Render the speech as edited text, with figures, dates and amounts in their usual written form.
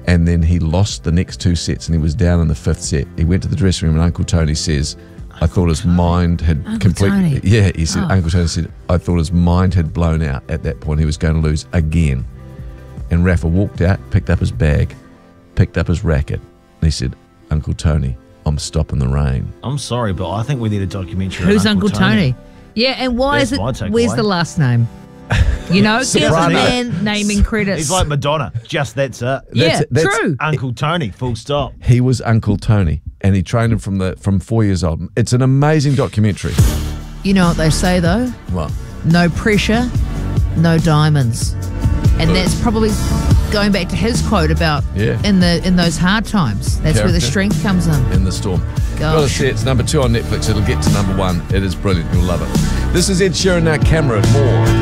And then he lost the next 2 sets and he was down in the 5th set. He went to the dressing room and Uncle Tony says, I thought his mind had completely... Yeah, he said, Uncle Tony said, I thought his mind had blown out at that point. He was going to lose again. And Rafa walked out, picked up his bag, picked up his racket, and he said, Uncle Tony, I'm stopping the rain. I'm sorry, but I think we need a documentary Who's on Uncle Tony? Yeah, and why is it... Where's the last name? You know, give a man naming credits. He's like Madonna. Just that's it. Yeah, That's true. Uncle Tony, full stop. He was Uncle Tony, and he trained him from 4 years old. It's an amazing documentary. You know what they say, though? What? No pressure, no diamonds. And that's probably going back to his quote about in those hard times. That's where the strength comes in. In the storm. Gotta see, it's number 2 on Netflix. It'll get to number 1. It is brilliant. You'll love it. This is Ed Sheeran, Camera, more.